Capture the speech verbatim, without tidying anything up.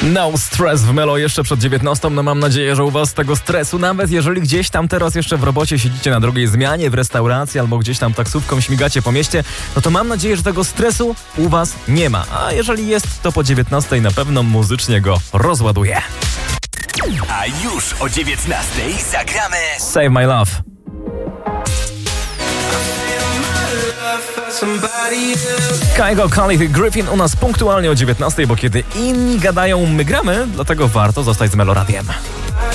No stress w Melo jeszcze przed dziewiętnastą. No mam nadzieję, że u was tego stresu, nawet jeżeli gdzieś tam teraz jeszcze w robocie siedzicie na drugiej zmianie, w restauracji albo gdzieś tam taksówką śmigacie po mieście, no to mam nadzieję, że tego stresu u was nie ma. A jeżeli jest, to po dziewiętnastej na pewno muzycznie go rozładuje. A już o dziewiętnastej zagramy Save My Love. Kygo, Khalid i Griffin u nas punktualnie o dziewiętnastej, bo kiedy inni gadają, my gramy, dlatego warto zostać z Meloradiem.